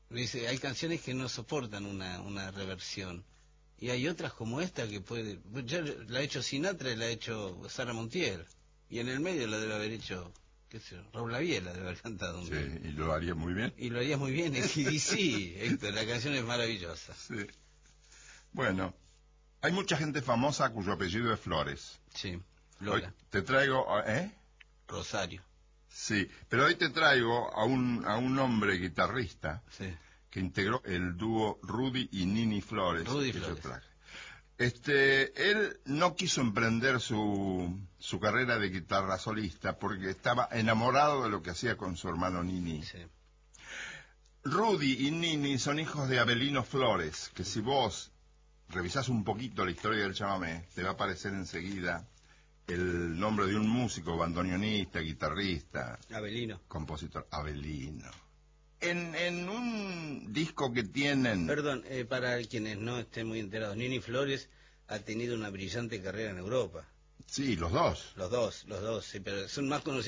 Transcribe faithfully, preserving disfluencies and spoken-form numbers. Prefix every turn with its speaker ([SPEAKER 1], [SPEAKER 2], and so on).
[SPEAKER 1] Dice, hay canciones que no soportan una, una reversión. Y hay otras como esta que puede... Ya la ha hecho Sinatra y la ha hecho Sara Montiel. Y en el medio la debe haber hecho, qué sé yo, Raúl Lavie la debe haber cantado.
[SPEAKER 2] Sí, y lo haría muy bien.
[SPEAKER 1] Y lo haría muy bien. Y, y sí, Héctor, la canción es maravillosa.
[SPEAKER 2] Sí. Bueno, hay mucha gente famosa cuyo apellido es Flores.
[SPEAKER 1] Sí,
[SPEAKER 2] Lola.
[SPEAKER 1] Lola.
[SPEAKER 2] Hoy te traigo, ¿eh?
[SPEAKER 1] Rosario.
[SPEAKER 2] Sí, pero hoy te traigo a un, a un hombre guitarrista
[SPEAKER 1] Sí.
[SPEAKER 2] que integró el dúo Rudy y Nini Flores.
[SPEAKER 1] Rudy
[SPEAKER 2] que
[SPEAKER 1] Flores.
[SPEAKER 2] yo traje. Este, él no quiso emprender su, su carrera de guitarra solista porque estaba enamorado de lo que hacía con su hermano Nini.
[SPEAKER 1] Sí.
[SPEAKER 2] Rudy y Nini son hijos de Abelino Flores, que si vos revisás un poquito la historia del chamamé, te va a aparecer enseguida el nombre de un músico, bandoneonista, guitarrista,
[SPEAKER 1] Abelino.
[SPEAKER 2] compositor, Abelino. En, en un disco que tienen...
[SPEAKER 1] Perdón, eh, para quienes no estén muy enterados, Nini Flores ha tenido una brillante carrera en Europa.
[SPEAKER 2] Sí, los dos.
[SPEAKER 1] Los dos, los dos, sí, pero son más conocidos